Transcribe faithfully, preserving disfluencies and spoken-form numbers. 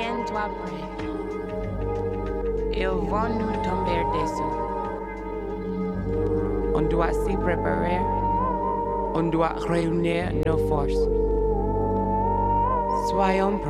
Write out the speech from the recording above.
rien doit briller. Ils vont nous tomber dessous. On doit s'y préparer. On doit réunir nos forces. Soyons prêts.